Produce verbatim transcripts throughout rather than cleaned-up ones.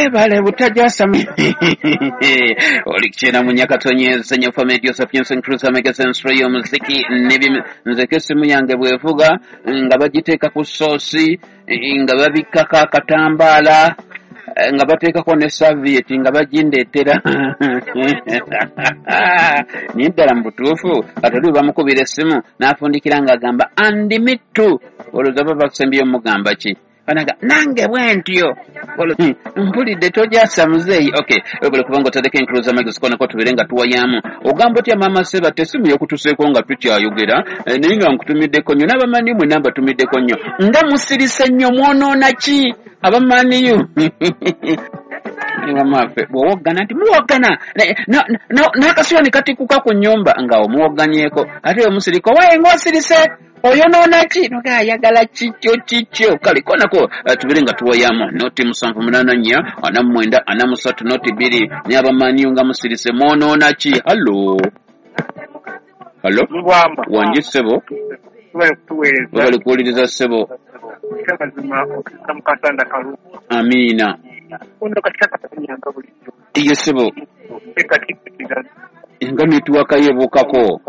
webale butajasa olikichena munyakatonye senya famedio sapiens inclusa magazine story muziki nibi nzekese muyange bwevuga nga bagiteka ku sosi nga babikaka katambala nga bateekako ne serviette nga bagindetera niddala mu butuufu katoli bamukubira essimu n'afundikira ng'agamba andimitu olowooza baba bakusembyeyo mugamba ki anaga nange bwentyo mpulidde tojasa muzeeyi okay buli kubanga otadeko enkuluza magazine konako tubere nga tuwayamu ogamba otya maama seba tesimu yokutuseeko nga tukyayogera naye nga nkutumiddeko nnyo n'abamanyi mwe namba tumiddeko nnyo nga musirise nnyo mwonoona ki abamaniyu niwamafe bw'owoggana nti muwoggana n'akasiwa ne katikuka ku nnyumba nga omuwogganyeko ate omusiriko waye ng'osirise oyonoona ki noga ayagala kikyo kikyo kale konako tubere nga tuwayamu noti musanvu munana nnya ana mwenda ana musatu noti bbiri ne abamaniyu nga musirise mwonoona ki hallo hallo wanje ssebo bali kuwuliriza ssebo amiina iyo ssebo nga netuwakayebuukako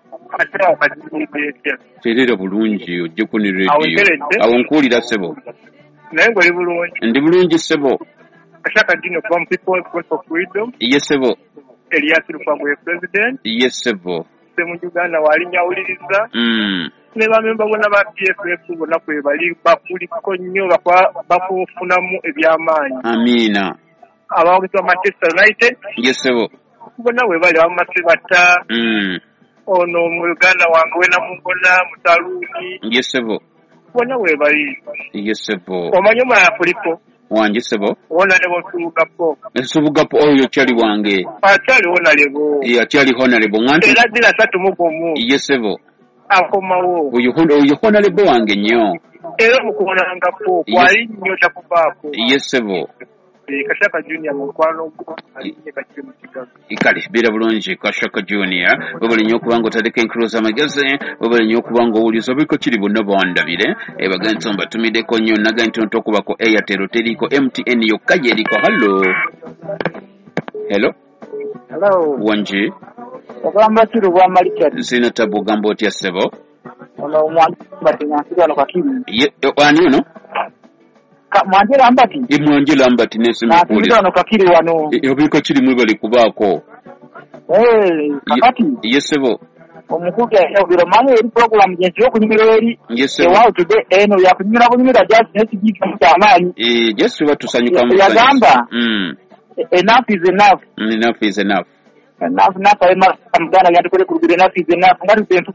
terera bulungi ojjeko ne rediyo awo nkuwulira ssebo naye ng'oli bulungi ndi bulungi ssebo Kashaka Junior from People's Voice of Freedom ye ssebo Elias Lukwago ye president ye ssebo mu Uganda wali nyawuliriza mm ne bamemba bonna ba P F F bonna kwe bali bakuliko nnyo bakufunamu ebyamaanyi amiina abawagizwa Manchester United ye ssebo bonna we bali abamase batta mm ono mu Uganda wange we namubona mutaluni ye ssebo bonna we bali ye ssebo omanyi omulala kuliko wanje ssebo wona lebo Subugapo Subugapo oyo kyali wange akyali wona lebo ye akyali honorable nganti era dira tatu mugomu ye ssebo akomawo oyo oyo honorable wange nnyo era mukuwonangako kwali nnyo takubaako ye ssebo Kashaka Junior mukwano alinye kakiri mu kigaga ikali bira bulungi Kashaka Junior babali nnyo kubanga otadeko enkuluza magazine babali nnyo kubanga owuliza biko kiri bonna bandabire ebaganza mbatumiddeko nnyo naga nti ntokubako Airtel teriko M T N yokka yeriko hallo hello hello wanje ogamba kiro bwa Malikari sina tabu gambo otya ssebo ono mwanzi batinasira no kakiri ye ani ono mwanjira ambati imwanjira ambati nese mukuli na kakiri wano yobiko kiri mwibali kubako eh kakati yesebo omukuga yobiro manye eri program jenzi yo kunyimira eri yesebo wow today eno ya kunyimira kunyimira just net gika cyamani eh just batusanyuka mu yagamba mm enough is enough enough is enough enough enough ay ma mudana yandikore kurugire enough is enough ngari